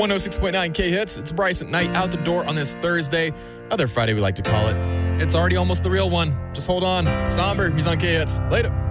106.9 K-Hits. It's Bryce at night out the door on this Thursday. Other Friday we like to call it. It's already almost the real one. Just hold on. Somber, he's on K-Hits. Later.